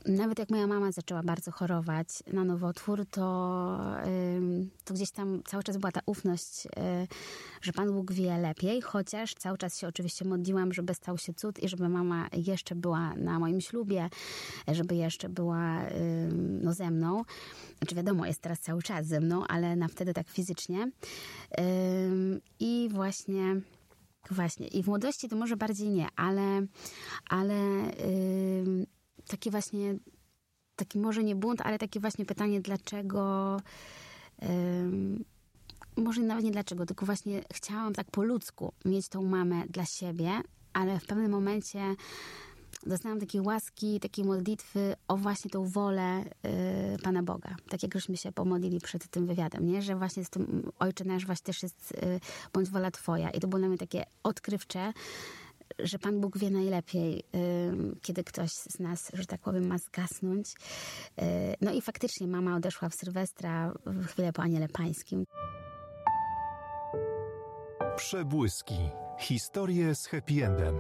nawet jak moja mama zaczęła bardzo chorować na nowotwór, to gdzieś tam cały czas była ta ufność, że Pan Bóg wie lepiej, chociaż cały czas się oczywiście modliłam, żeby stał się cud i żeby mama jeszcze była na moim ślubie, żeby jeszcze była ze mną. Znaczy wiadomo, jest teraz cały czas ze mną, ale na wtedy tak fizycznie. I właśnie i w młodości to może bardziej nie, ale taki może nie bunt, ale takie właśnie pytanie, dlaczego, może nawet nie dlaczego, tylko właśnie chciałam tak po ludzku mieć tą mamę dla siebie, ale w pewnym momencie dostałam takiej łaski, takiej modlitwy o właśnie tą wolę Pana Boga. Tak jak żeśmy się pomodlili przed tym wywiadem, nie? Że właśnie z tym Ojcze nasz właśnie też jest bądź wola Twoja. I to było dla mnie takie odkrywcze, że Pan Bóg wie najlepiej, kiedy ktoś z nas, że tak powiem, ma zgasnąć. No i faktycznie mama odeszła w Sylwestra w chwilę po Aniele Pańskim. Przebłyski. Historie z happy endem.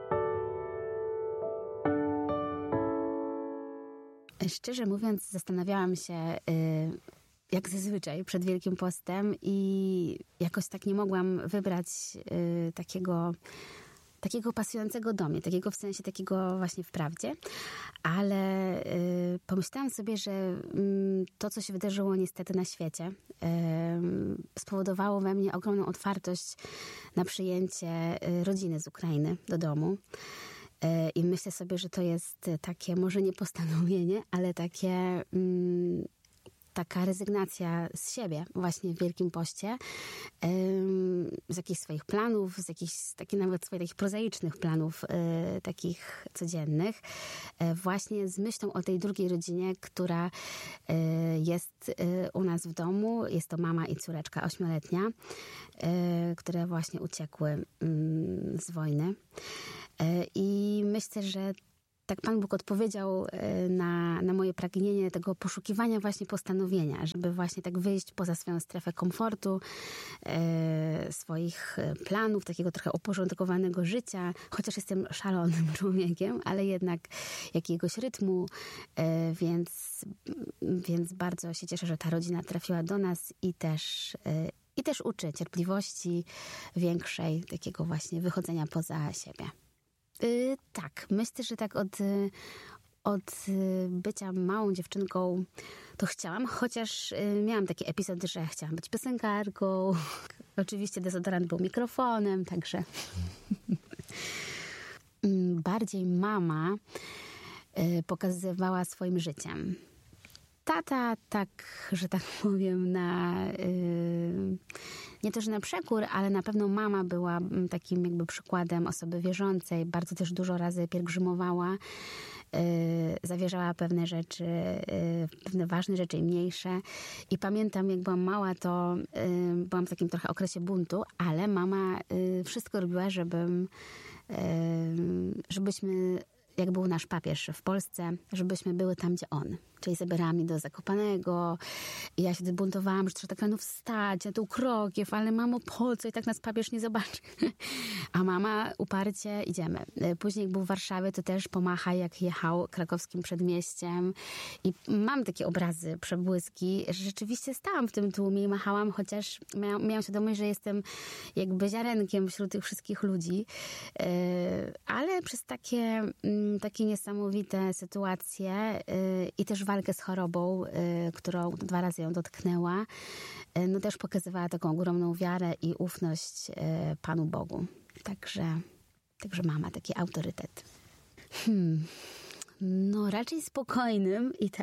Szczerze mówiąc, zastanawiałam się, jak zazwyczaj przed Wielkim Postem i jakoś tak nie mogłam wybrać takiego pasującego do mnie, takiego w sensie takiego właśnie wprawdzie, ale pomyślałam sobie, że to, co się wydarzyło niestety na świecie, spowodowało we mnie ogromną otwartość na przyjęcie rodziny z Ukrainy do domu. I myślę sobie, że to jest takie, może nie postanowienie, ale taka rezygnacja z siebie właśnie w Wielkim Poście, z jakichś swoich planów, z jakichś nawet swoich takich prozaicznych planów, takich codziennych, właśnie z myślą o tej drugiej rodzinie, która jest u nas w domu. Jest to mama i córeczka 8-letnia, które właśnie uciekły z wojny. I myślę, że tak Pan Bóg odpowiedział na moje pragnienie tego poszukiwania właśnie postanowienia, żeby właśnie tak wyjść poza swoją strefę komfortu, swoich planów, takiego trochę uporządkowanego życia, chociaż jestem szalonym człowiekiem, ale jednak jakiegoś rytmu, więc bardzo się cieszę, że ta rodzina trafiła do nas i też uczy cierpliwości większej, takiego właśnie wychodzenia poza siebie. Tak, myślę, że tak od bycia małą dziewczynką to chciałam, chociaż miałam taki epizod, że chciałam być piosenkarką. Oczywiście dezodorant był mikrofonem, także bardziej mama pokazywała swoim życiem. Tata, tak, że tak powiem, nie to, że na przekór, ale na pewno mama była takim jakby przykładem osoby wierzącej. Bardzo też dużo razy pielgrzymowała, zawierzała pewne rzeczy, pewne ważne rzeczy i mniejsze. I pamiętam, jak byłam mała, to byłam w takim trochę okresie buntu, ale mama wszystko robiła, żebyśmy, jak był nasz papież w Polsce, żebyśmy były tam, gdzie on. Czyli zabierała mnie do Zakopanego. I ja się buntowałam, że trzeba tak rano wstać, na tą Krokiew, ale mamo, po co? I tak nas papież nie zobaczy. A mama uparcie, idziemy. Później jak był w Warszawie, to też pomacha, jak jechał krakowskim przedmieściem. I mam takie obrazy, przebłyski, że rzeczywiście stałam w tym tłumie i machałam, chociaż miałam świadomość, że jestem jakby ziarenkiem wśród tych wszystkich ludzi. Ale przez takie niesamowite sytuacje i też walkę z chorobą, którą 2 razy ją dotknęła, no też pokazywała taką ogromną wiarę i ufność Panu Bogu. Także mama, taki autorytet. No raczej spokojnym i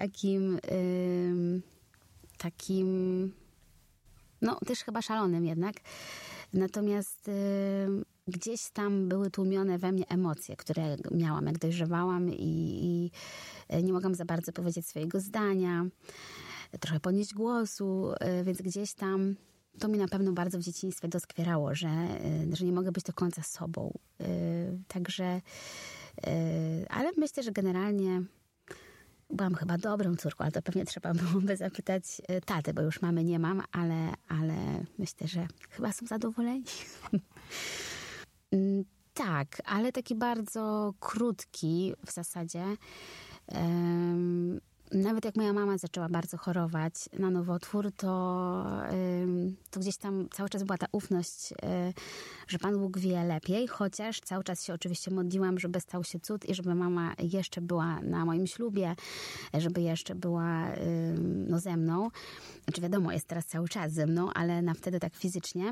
takim no też chyba szalonym jednak. Natomiast gdzieś tam były tłumione we mnie emocje, które miałam, jak dojrzewałam i nie mogłam za bardzo powiedzieć swojego zdania, trochę podnieść głosu, więc gdzieś tam to mi na pewno bardzo w dzieciństwie doskwierało, że nie mogę być do końca sobą. Także, ale myślę, że generalnie byłam chyba dobrą córką, ale to pewnie trzeba byłoby zapytać taty, bo już mamy nie mam, ale myślę, że chyba są zadowoleni. Tak, ale taki bardzo krótki w zasadzie. Nawet jak moja mama zaczęła bardzo chorować na nowotwór, to gdzieś tam cały czas była ta ufność, że Pan Bóg wie lepiej, chociaż cały czas się oczywiście modliłam, żeby stał się cud i żeby mama jeszcze była na moim ślubie, żeby jeszcze była ze mną. Znaczy wiadomo, jest teraz cały czas ze mną, ale na wtedy tak fizycznie.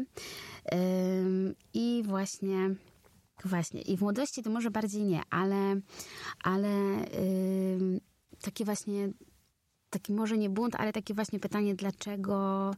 I właśnie i w młodości to może bardziej nie, ale takie właśnie, taki może nie bunt, ale takie właśnie pytanie, dlaczego,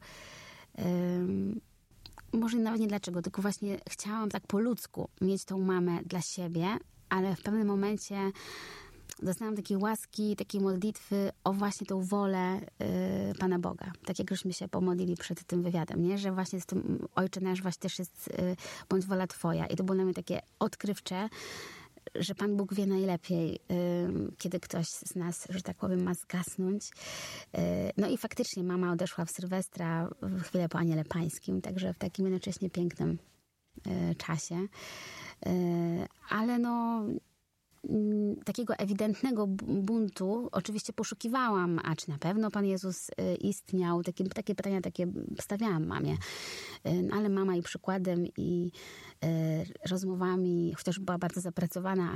może nawet nie dlaczego, tylko właśnie chciałam tak po ludzku mieć tą mamę dla siebie, ale w pewnym momencie dostałam takiej łaski, takiej modlitwy o właśnie tą wolę Pana Boga. Tak jak żeśmy się pomodlili przed tym wywiadem, nie? Że właśnie z tym Ojcze Nasz właśnie też jest bądź wola Twoja. I to było dla mnie takie odkrywcze, że Pan Bóg wie najlepiej, kiedy ktoś z nas, że tak powiem, ma zgasnąć. No i faktycznie mama odeszła w Sylwestra w chwilę po Aniele Pańskim, także w takim jednocześnie pięknym czasie. Ale no takiego ewidentnego buntu oczywiście poszukiwałam, a czy na pewno Pan Jezus istniał? Takie pytania stawiałam mamie. Ale mama i przykładem i rozmowami, chociaż była bardzo zapracowana,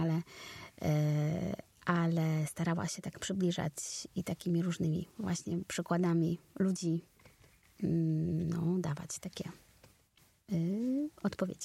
ale starała się tak przybliżać i takimi różnymi właśnie przykładami ludzi dawać takie odpowiedzi.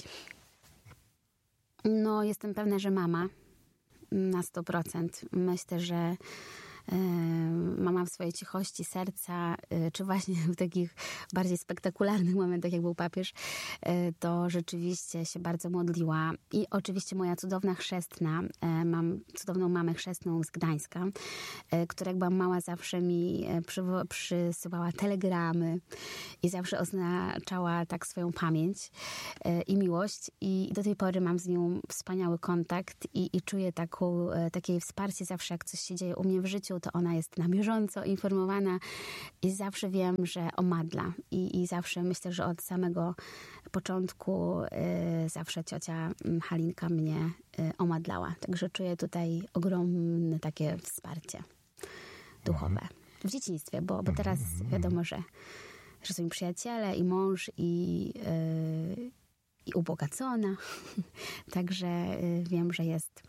No, jestem pewna, że mama na 100%. Myślę, że mama w swojej cichości serca, czy właśnie w takich bardziej spektakularnych momentach, jak był papież, to rzeczywiście się bardzo modliła. I oczywiście moja cudowna chrzestna, mam cudowną mamę chrzestną z Gdańska, która jak byłam mała zawsze mi przysyłała telegramy i zawsze oznaczała tak swoją pamięć i miłość. I do tej pory mam z nią wspaniały kontakt i czuję takie wsparcie zawsze, jak coś się dzieje u mnie w życiu, to ona jest na bieżąco informowana i zawsze wiem, że omadla. I zawsze myślę, że od samego początku zawsze ciocia Halinka mnie omadlała. Także czuję tutaj ogromne takie wsparcie duchowe. W dzieciństwie, bo teraz wiadomo, że są mi przyjaciele i mąż i ubogacona. Także wiem, że jest.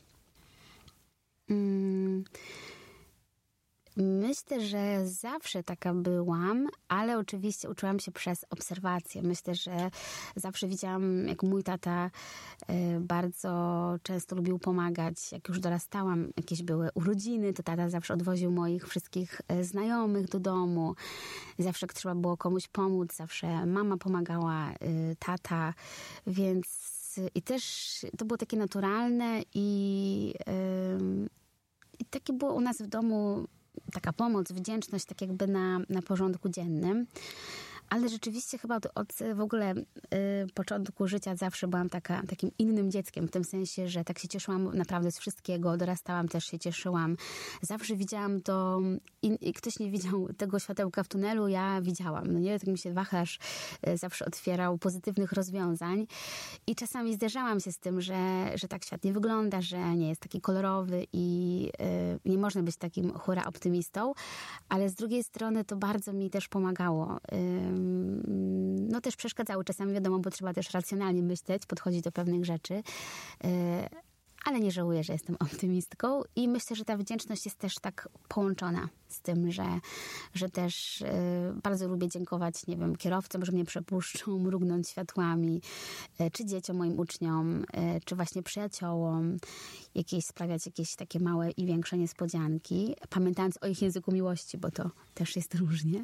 Myślę, że zawsze taka byłam, ale oczywiście uczyłam się przez obserwację. Myślę, że zawsze widziałam, jak mój tata bardzo często lubił pomagać. Jak już dorastałam, jakieś były urodziny, to tata zawsze odwoził moich wszystkich znajomych do domu. Zawsze jak trzeba było komuś pomóc, zawsze mama pomagała, tata, więc i też to było takie naturalne i takie było u nas w domu taka pomoc, wdzięczność tak jakby na porządku dziennym. Ale rzeczywiście chyba od w ogóle początku życia zawsze byłam takim innym dzieckiem, w tym sensie, że tak się cieszyłam naprawdę z wszystkiego, dorastałam, też się cieszyłam. Zawsze widziałam to i ktoś nie widział tego światełka w tunelu, ja widziałam. No nie, tak mi się wachlarz zawsze otwierał pozytywnych rozwiązań i czasami zderzałam się z tym, że tak świat nie wygląda, że nie jest taki kolorowy i nie można być takim hura optymistą, ale z drugiej strony to bardzo mi też pomagało. No też przeszkadzały czasami, wiadomo, bo trzeba też racjonalnie myśleć, podchodzić do pewnych rzeczy, ale nie żałuję, że jestem optymistką i myślę, że ta wdzięczność jest też tak połączona z tym, że też bardzo lubię dziękować, nie wiem, kierowcom, że mnie przepuszczą, mrugnąć światłami, czy dzieciom, moim uczniom, czy właśnie przyjaciołom, sprawiać jakieś takie małe i większe niespodzianki, pamiętając o ich języku miłości, bo to też jest różnie.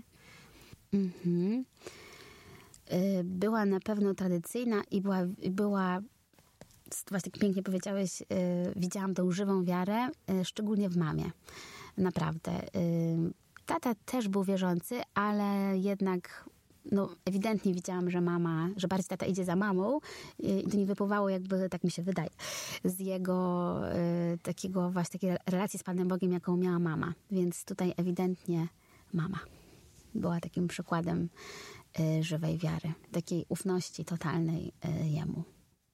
Była na pewno tradycyjna i była właśnie tak pięknie powiedziałeś, widziałam tą żywą wiarę, szczególnie w mamie. Naprawdę. Tata też był wierzący, ale jednak ewidentnie widziałam, że bardziej tata idzie za mamą i to nie wypływało jakby, tak mi się wydaje, z jego takiej relacji z Panem Bogiem, jaką miała mama. Więc tutaj ewidentnie mama była takim przykładem żywej wiary, takiej ufności totalnej Jemu.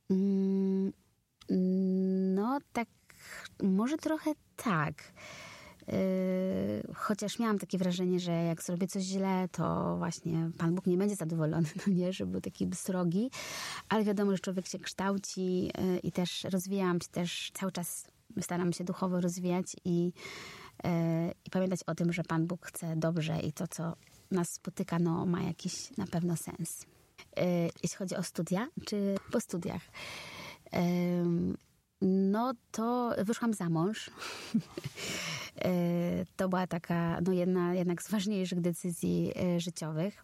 No tak, może trochę tak. Chociaż miałam takie wrażenie, że jak zrobię coś źle, to właśnie Pan Bóg nie będzie zadowolony, no nie, że był taki srogi. Ale wiadomo, że człowiek się kształci i też rozwijałam się, też cały czas staram się duchowo rozwijać i pamiętać o tym, że Pan Bóg chce dobrze i to, co nas spotyka, no, ma jakiś na pewno sens. Jeśli chodzi o studia, czy po studiach, no to wyszłam za mąż. To była taka jedna jednak z ważniejszych decyzji życiowych.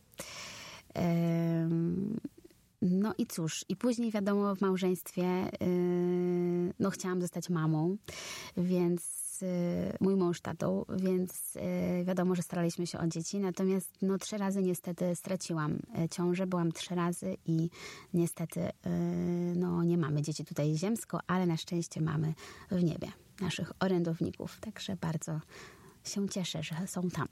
No i cóż, i później wiadomo w małżeństwie no chciałam zostać mamą, więc mój mąż tatą, więc wiadomo, że staraliśmy się o dzieci, natomiast no 3 razy niestety straciłam ciążę, byłam 3 razy i niestety no nie mamy dzieci tutaj ziemsko, ale na szczęście mamy w niebie naszych orędowników, także bardzo się cieszę, że są tam.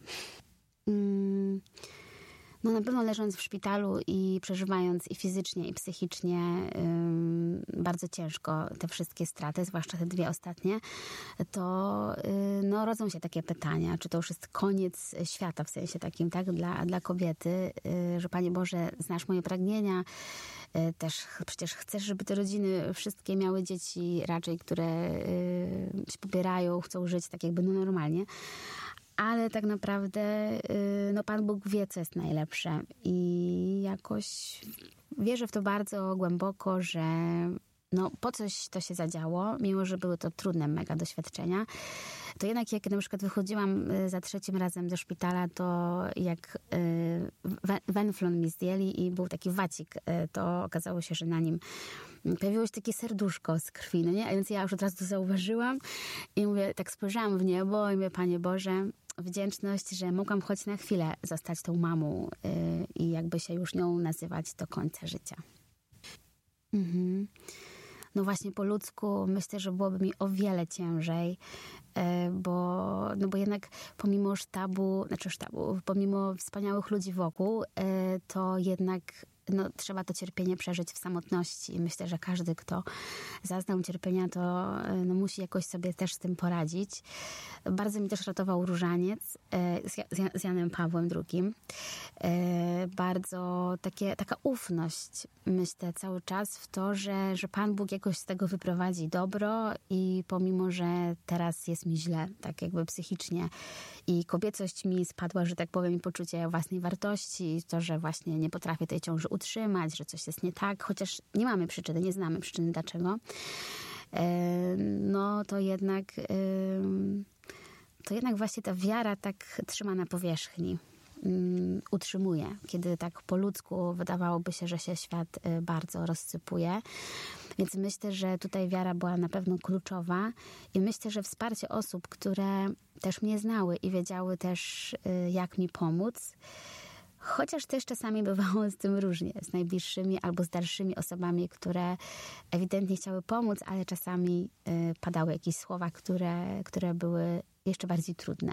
No na pewno leżąc w szpitalu i przeżywając i fizycznie, i psychicznie bardzo ciężko te wszystkie straty, zwłaszcza te 2 ostatnie, to no, rodzą się takie pytania, czy to już jest koniec świata w sensie takim, tak, dla kobiety, że Panie Boże, znasz moje pragnienia, też przecież chcesz, żeby te rodziny wszystkie miały dzieci raczej, które się pobierają, chcą żyć tak jakby no normalnie. Ale tak naprawdę no Pan Bóg wie, co jest najlepsze i jakoś wierzę w to bardzo głęboko, że no po coś to się zadziało, mimo że były to trudne mega doświadczenia, to jednak jak na przykład wychodziłam za 3. razem ze szpitala, to jak wenflon mi zdjęli i był taki wacik, to okazało się, że na nim pojawiło się takie serduszko z krwi, no nie? A więc ja już od razu to zauważyłam i mówię, tak spojrzałam w niebo i mówię, Panie Boże, wdzięczność, że mogłam choć na chwilę zostać tą mamą i jakby się już nią nazywać do końca życia. No właśnie po ludzku myślę, że byłoby mi o wiele ciężej, bo jednak pomimo sztabu, pomimo wspaniałych ludzi wokół, to jednak no, trzeba to cierpienie przeżyć w samotności. I myślę, że każdy, kto zaznał cierpienia, to no, musi jakoś sobie też z tym poradzić. Bardzo mi też ratował różaniec z Janem Pawłem II. Bardzo taka ufność, myślę, cały czas w to, że Pan Bóg jakoś z tego wyprowadzi dobro i pomimo, że teraz jest mi źle, tak jakby psychicznie i kobiecość mi spadła, że tak powiem, i poczucie własnej wartości, to, że właśnie nie potrafię tej ciąży utrzymać, że coś jest nie tak, chociaż nie mamy przyczyny, nie znamy przyczyny dlaczego, no to jednak właśnie ta wiara tak trzyma na powierzchni, utrzymuje, kiedy tak po ludzku wydawałoby się, że się świat bardzo rozsypuje. Więc myślę, że tutaj wiara była na pewno kluczowa i myślę, że wsparcie osób, które też mnie znały i wiedziały też, jak mi pomóc, chociaż też czasami bywało z tym różnie, z najbliższymi albo z dalszymi osobami, które ewidentnie chciały pomóc, ale czasami padały jakieś słowa, które były jeszcze bardziej trudne.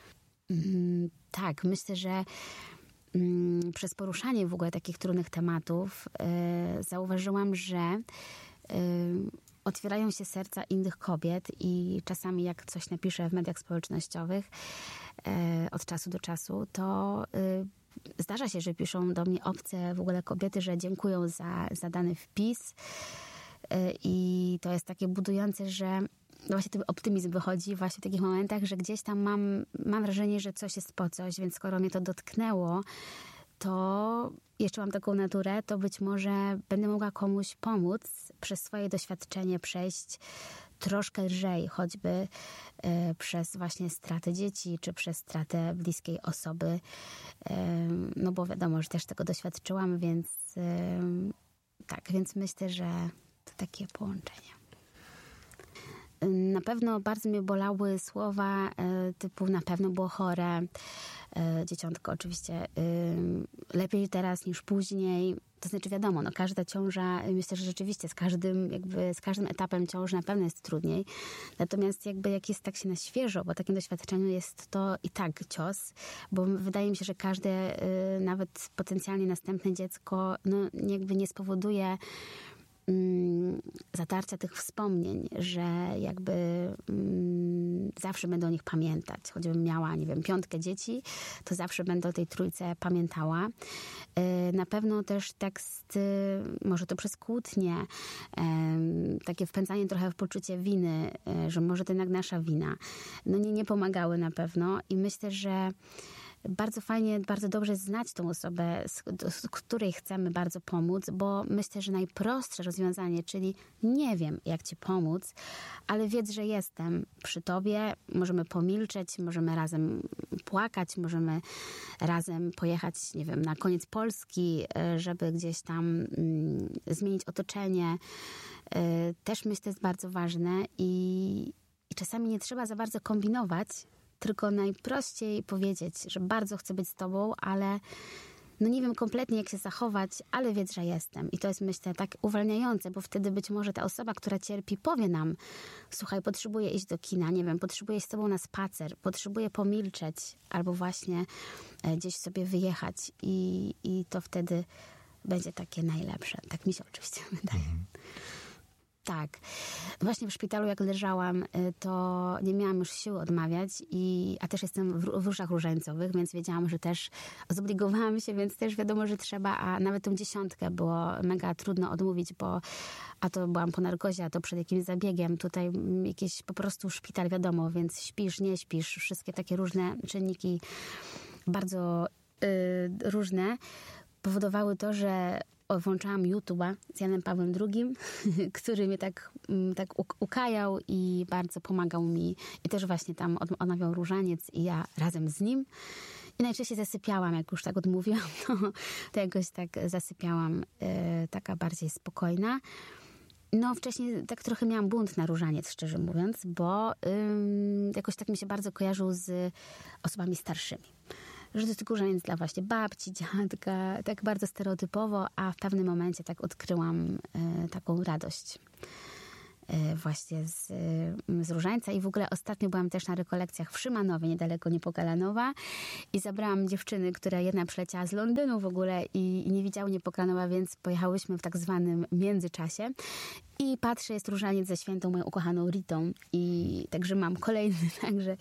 Tak, myślę, że przez poruszanie w ogóle takich trudnych tematów zauważyłam, że otwierają się serca innych kobiet i czasami jak coś napiszę w mediach społecznościowych od czasu do czasu, to zdarza się, że piszą do mnie obce w ogóle kobiety, że dziękują za dany wpis i to jest takie budujące, że właśnie ten optymizm wychodzi właśnie w takich momentach, że gdzieś tam mam wrażenie, że coś jest po coś, więc skoro mnie to dotknęło, to jeszcze mam taką naturę, to być może będę mogła komuś pomóc przez swoje doświadczenie przejść troszkę lżej, choćby przez właśnie stratę dzieci, czy przez stratę bliskiej osoby. No bo wiadomo, że też tego doświadczyłam, więc tak, więc myślę, że to takie połączenie. Na pewno bardzo mnie bolały słowa typu na pewno było chore, dzieciątko oczywiście, lepiej teraz niż później. To znaczy wiadomo, no każda ciąża, myślę, że rzeczywiście z każdym etapem ciąży na pewno jest trudniej. Natomiast jak jest tak się na świeżo, bo takim doświadczeniu jest to i tak cios, bo wydaje mi się, że każde nawet potencjalnie następne dziecko no jakby nie spowoduje zatarcia tych wspomnień, że jakby zawsze będę o nich pamiętać. Choćbym miała, nie wiem, 5 dzieci, to zawsze będę o tej trójce pamiętała. Na pewno też tekst, może to przez kłótnie, takie wpędzanie trochę w poczucie winy, że może to jednak nasza wina, no nie pomagały na pewno i myślę, że bardzo fajnie, bardzo dobrze znać tą osobę, z której chcemy bardzo pomóc, bo myślę, że najprostsze rozwiązanie, czyli nie wiem, jak ci pomóc, ale wiedz, że jestem przy tobie, możemy pomilczeć, możemy razem płakać, możemy razem pojechać, nie wiem, na koniec Polski, żeby gdzieś tam zmienić otoczenie. Też myślę, jest bardzo ważne i czasami nie trzeba za bardzo kombinować, tylko najprościej powiedzieć, że bardzo chcę być z tobą, ale no nie wiem kompletnie, jak się zachować, ale wiedz, że jestem. I to jest, myślę, tak uwalniające, bo wtedy być może ta osoba, która cierpi, powie nam: słuchaj, potrzebuję iść do kina, nie wiem, potrzebuję iść z tobą na spacer, potrzebuję pomilczeć, albo właśnie gdzieś sobie wyjechać i to wtedy będzie takie najlepsze. Tak mi się oczywiście wydaje. Tak. Właśnie w szpitalu, jak leżałam, to nie miałam już siły odmawiać, a też jestem w różach różańcowych, więc wiedziałam, że też zobligowałam się, więc też wiadomo, że trzeba, a nawet tą 10 było mega trudno odmówić, bo a to byłam po narkozie, a to przed jakimś zabiegiem. Tutaj jakiś po prostu szpital, wiadomo, więc śpisz, nie śpisz, wszystkie takie różne czynniki bardzo różne powodowały to, że włączałam YouTube'a z Janem Pawłem II, który mnie tak ukajał i bardzo pomagał mi. I też właśnie tam odmawiał różaniec i ja razem z nim. I najczęściej zasypiałam, jak już tak odmówiłam, to jakoś tak zasypiałam taka bardziej spokojna. No wcześniej tak trochę miałam bunt na różaniec, szczerze mówiąc, bo jakoś tak mi się bardzo kojarzył z osobami starszymi. Że to jest różaniec dla właśnie babci, dziadka, tak bardzo stereotypowo, a w pewnym momencie tak odkryłam taką radość właśnie z różańca. I w ogóle ostatnio byłam też na rekolekcjach w Szymanowie, niedaleko Niepokalanowa, i zabrałam dziewczyny, które jedna przyleciała z Londynu w ogóle i nie widziały Niepokalanowa, więc pojechałyśmy w tak zwanym międzyczasie. I patrzę, jest różaniec ze świętą moją ukochaną Ritą i także mam kolejny, także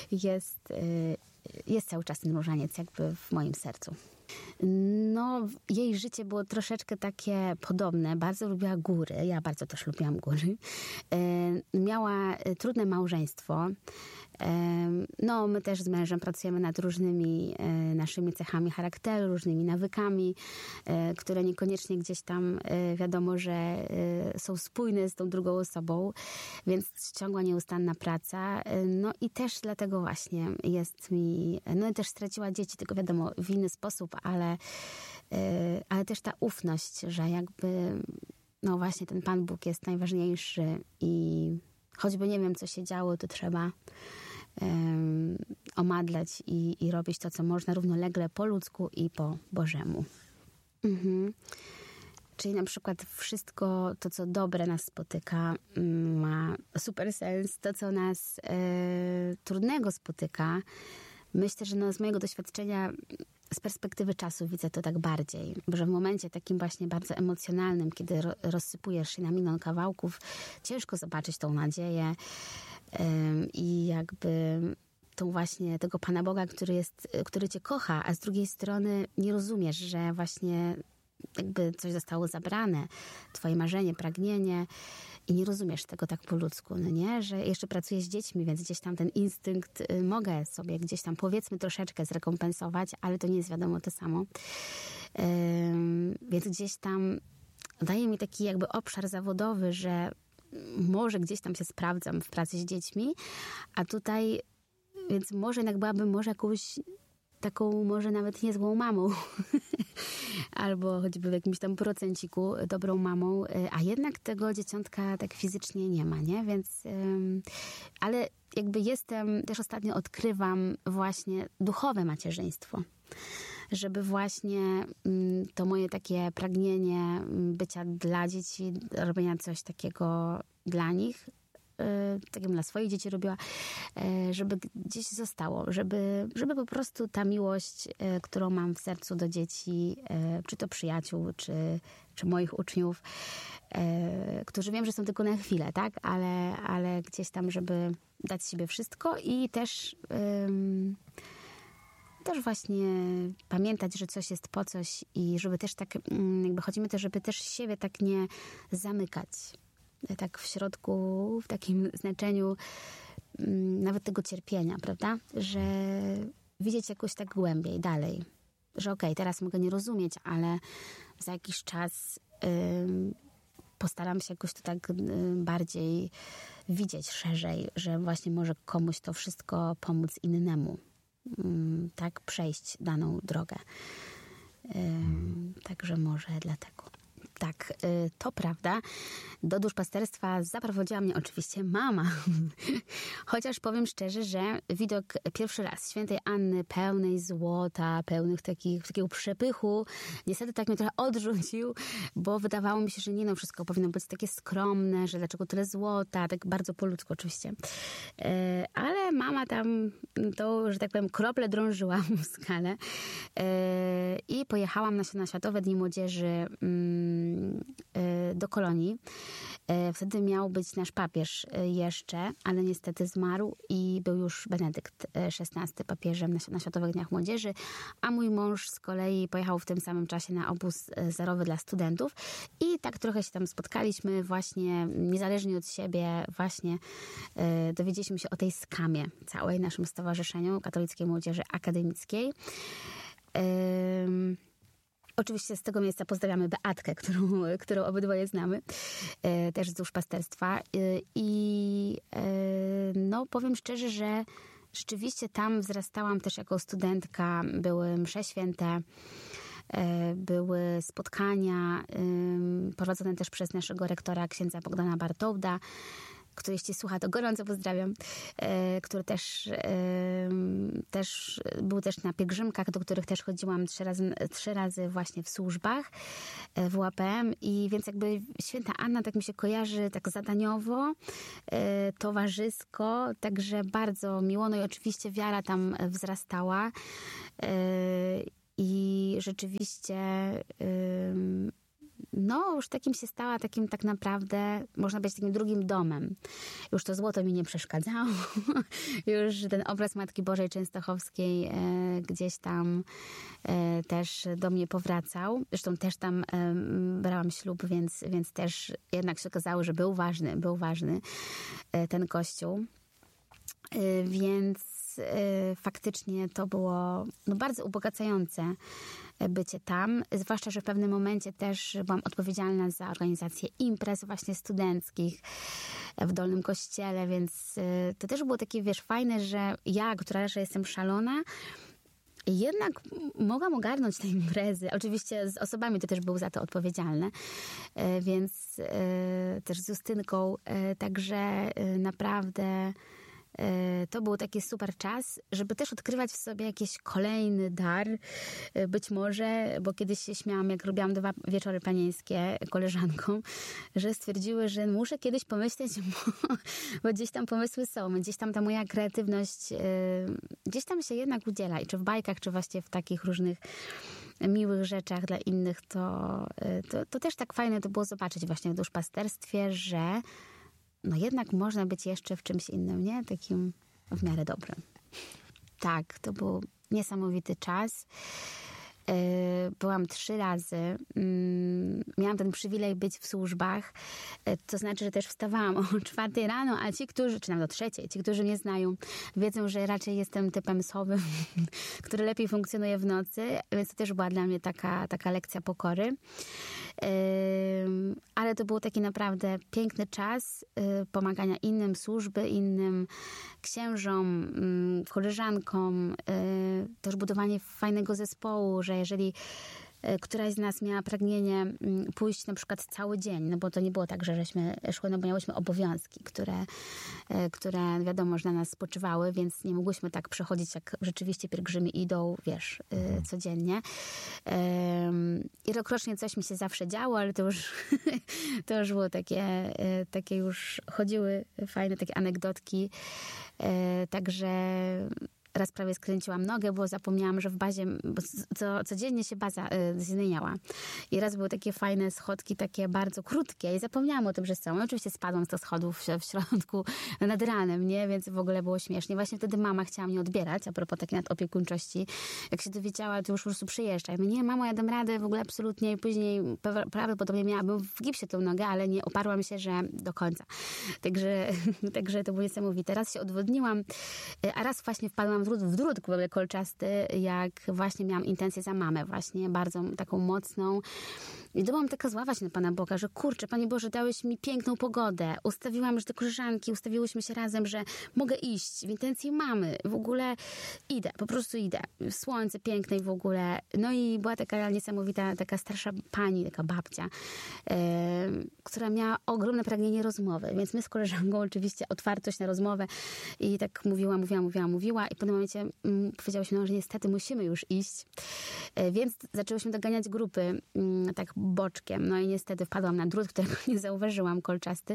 jest cały czas ten różaniec jakby w moim sercu. No, jej życie było troszeczkę takie podobne. Bardzo lubiła góry. Ja bardzo też lubiłam góry. Miała trudne małżeństwo. No, my też z mężem pracujemy nad różnymi naszymi cechami charakteru, różnymi nawykami, które niekoniecznie gdzieś tam wiadomo, że są spójne z tą drugą osobą, więc ciągła nieustanna praca. No i też dlatego właśnie jest mi... No i też straciła dzieci, tylko wiadomo, w inny sposób, ale też ta ufność, że jakby no właśnie ten Pan Bóg jest najważniejszy i choćby nie wiem, co się działo, to trzeba omadlać i robić to, co można, równolegle po ludzku i po Bożemu. Czyli na przykład wszystko to, co dobre nas spotyka, ma super sens. To, co nas trudnego spotyka, myślę, że no, z mojego doświadczenia, z perspektywy czasu widzę to tak bardziej, że w momencie takim właśnie bardzo emocjonalnym, kiedy rozsypujesz się na milion kawałków, ciężko zobaczyć tą nadzieję i jakby tą właśnie tego Pana Boga, który cię kocha, a z drugiej strony nie rozumiesz, że właśnie jakby coś zostało zabrane, twoje marzenie, pragnienie i nie rozumiesz tego tak po ludzku, no nie? Że jeszcze pracuję z dziećmi, więc gdzieś tam ten instynkt mogę sobie gdzieś tam powiedzmy troszeczkę zrekompensować, ale to nie jest wiadomo to samo. Więc gdzieś tam daje mi taki jakby obszar zawodowy, że może gdzieś tam się sprawdzam w pracy z dziećmi, a tutaj więc może jednak byłabym może jakąś taką może nawet niezłą mamą albo choćby w jakimś tam procenciku dobrą mamą, a jednak tego dzieciątka tak fizycznie nie ma, nie? Więc ale jakby też ostatnio odkrywam właśnie duchowe macierzyństwo. Żeby właśnie to moje takie pragnienie bycia dla dzieci, robienia coś takiego dla nich, tak jak dla swoich dzieci robiła, żeby gdzieś zostało, żeby po prostu ta miłość, którą mam w sercu do dzieci, czy to przyjaciół, czy moich uczniów, którzy wiem, że są tylko na chwilę, tak? Ale gdzieś tam, żeby dać z siebie wszystko i też właśnie pamiętać, że coś jest po coś i żeby też tak, jakby chodzi mi o to, żeby też siebie tak nie zamykać. Tak w środku, w takim znaczeniu nawet tego cierpienia, prawda? Że widzieć jakoś tak głębiej, dalej. Że okej, teraz mogę nie rozumieć, ale za jakiś czas postaram się jakoś to tak bardziej widzieć szerzej, że właśnie może komuś to wszystko pomóc innemu. Tak przejść daną drogę. Także może dlatego. Tak, to prawda. Do duszpasterstwa zaprowadziła mnie oczywiście mama. Chociaż powiem szczerze, że widok pierwszy raz świętej Anny pełnej złota, pełnych takiego przepychu, niestety tak mnie trochę odrzucił, bo wydawało mi się, że nie no, wszystko powinno być takie skromne, że dlaczego tyle złota, tak bardzo po ludzku oczywiście. Ale mama tam to, że tak powiem, krople drążyła w skalę i pojechałam na Światowe Dni Młodzieży do Kolonii. Wtedy miał być nasz papież jeszcze, ale niestety zmarł i był już Benedykt XVI papieżem na Światowych Dniach Młodzieży, a mój mąż z kolei pojechał w tym samym czasie na obóz zerowy dla studentów i tak trochę się tam spotkaliśmy właśnie, niezależnie od siebie, właśnie dowiedzieliśmy się o tej skamie całej, naszym stowarzyszeniu Katolickiej Młodzieży Akademickiej. Oczywiście z tego miejsca pozdrawiamy Beatkę, którą obydwoje znamy, też z duszpasterstwa. I no powiem szczerze, że rzeczywiście tam wzrastałam też jako studentka, były msze święte, były spotkania prowadzone też przez naszego rektora, księdza Bogdana Bartołda, który jeśli słucha, to gorąco pozdrawiam, który też był też na pielgrzymkach, do których też chodziłam 3 razy właśnie w służbach w UAPM i więc jakby święta Anna tak mi się kojarzy tak zadaniowo, towarzysko, także bardzo miło, no i oczywiście wiara tam wzrastała i rzeczywiście no, już takim się stała, takim tak naprawdę, można powiedzieć, takim drugim domem. Już to złoto mi nie przeszkadzało. Już ten obraz Matki Bożej Częstochowskiej gdzieś tam też do mnie powracał. Zresztą też tam brałam ślub, więc też jednak się okazało, że był ważny ten kościół. Więc faktycznie to było no, bardzo ubogacające bycie tam, zwłaszcza, że w pewnym momencie też byłam odpowiedzialna za organizację imprez właśnie studenckich w Dolnym Kościele, więc to też było takie, wiesz, fajne, że ja, która raczej jestem szalona, jednak mogłam ogarnąć te imprezy. Oczywiście z osobami to też był za to odpowiedzialne, więc też z Justynką, także naprawdę to był taki super czas, żeby też odkrywać w sobie jakiś kolejny dar, być może, bo kiedyś się śmiałam, jak robiłam 2 wieczory panieńskie koleżankom, że stwierdziły, że muszę kiedyś pomyśleć, bo gdzieś tam pomysły są, gdzieś tam ta moja kreatywność gdzieś tam się jednak udziela i czy w bajkach, czy właśnie w takich różnych miłych rzeczach dla innych, to też tak fajne to było zobaczyć właśnie w duszpasterstwie, że no jednak można być jeszcze w czymś innym, nie? Takim w miarę dobrym. Tak, to był niesamowity czas. Byłam 3 razy. Miałam ten przywilej być w służbach. To znaczy, że też wstawałam o 4 rano, a ci, którzy, czy nawet o 3, ci, którzy mnie znają, wiedzą, że raczej jestem typem sowym, który lepiej funkcjonuje w nocy, więc to też była dla mnie taka lekcja pokory. Ale to był taki naprawdę piękny czas pomagania innym, służby innym, księżom, koleżankom, też budowanie fajnego zespołu, że jeżeli któraś z nas miała pragnienie pójść na przykład cały dzień, no bo to nie było tak, że żeśmy szły, no bo miałyśmy obowiązki, które wiadomo, że na nas spoczywały, więc nie mogłyśmy tak przechodzić, jak rzeczywiście pielgrzymi idą, wiesz, codziennie. I rokrocznie coś mi się zawsze działo, ale to już było takie już chodziły fajne takie anegdotki. Także raz prawie skręciłam nogę, bo zapomniałam, że w bazie, bo codziennie się baza zmieniała. I raz były takie fajne schodki, takie bardzo krótkie i zapomniałam o tym, że są. I oczywiście spadłam z tych schodów w środku nad ranem, nie? Więc w ogóle było śmiesznie. Właśnie wtedy mama chciała mnie odbierać, a propos takiej nadopiekuńczości. Jak się dowiedziała, to już po prostu przyjeżdża. Ja mówię, nie, mamo, ja dam radę w ogóle absolutnie. I później prawdopodobnie miałabym w gipsie tą nogę, ale nie oparłam się, że do końca. Także to było niesamowite. Raz się odwodniłam, a raz właśnie wpadłam w drut w ogóle kolczasty, jak właśnie miałam intencję za mamę właśnie, bardzo taką mocną. I byłam taka zła właśnie na Pana Boga, że kurczę, Panie Boże, dałeś mi piękną pogodę. Ustawiłam, że te koleżanki, ustawiłyśmy się razem, że mogę iść w intencji mamy. W ogóle idę, po prostu idę. Słońce piękne i w ogóle. No i była taka niesamowita, taka starsza pani, taka babcia, która miała ogromne pragnienie rozmowy. Więc my z koleżanką oczywiście otwartość na rozmowę i tak mówiła i w pewnym momencie powiedziałyśmy, no, że niestety musimy już iść. Więc zaczęłyśmy doganiać grupy tak boczkiem. No i niestety wpadłam na drut, którego nie zauważyłam, kolczasty.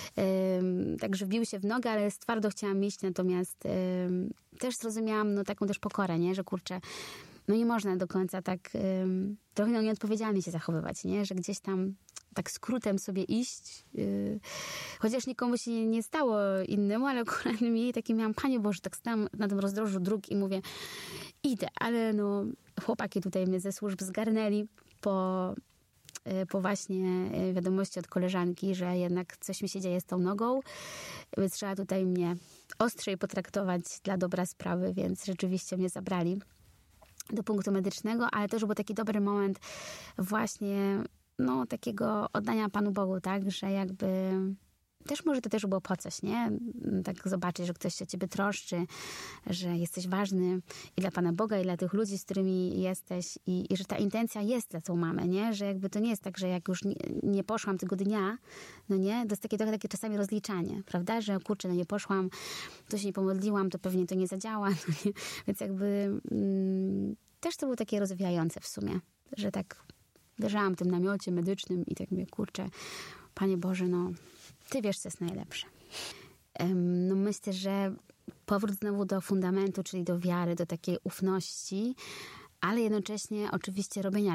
Także wbił się w nogę, ale twardo chciałam iść, natomiast też zrozumiałam no, taką też pokorę, nie? Że kurczę, no nie można do końca tak trochę no, nieodpowiedzialnie się zachowywać, nie? Że gdzieś tam tak skrótem sobie iść, chociaż nikomu się nie stało innemu, ale akurat mi taki miałam, Panie Boże, tak stałam na tym rozdrożu dróg i mówię, idę, ale no chłopaki tutaj mnie ze służb zgarnęli po właśnie wiadomości od koleżanki, że jednak coś mi się dzieje z tą nogą, więc trzeba tutaj mnie ostrzej potraktować dla dobra sprawy, więc rzeczywiście mnie zabrali do punktu medycznego, ale też był taki dobry moment właśnie no takiego oddania Panu Bogu, tak, że jakby też może to też było po coś, nie? Tak zobaczyć, że ktoś się o ciebie troszczy, że jesteś ważny i dla Pana Boga, i dla tych ludzi, z którymi jesteś i że ta intencja jest dla tą mamę, nie? Że jakby to nie jest tak, że jak już nie poszłam tego dnia, no nie? To jest takie trochę takie czasami rozliczanie, prawda? Że kurczę, no nie poszłam, to się nie pomodliłam, to pewnie to nie zadziała, no nie? Więc jakby też to było takie rozwijające w sumie, że tak leżałam w tym namiocie medycznym i tak mówię, kurczę, Panie Boże, no Ty wiesz, co jest najlepsze. No myślę, że powrót znowu do fundamentu, czyli do wiary, do takiej ufności, ale jednocześnie oczywiście robienia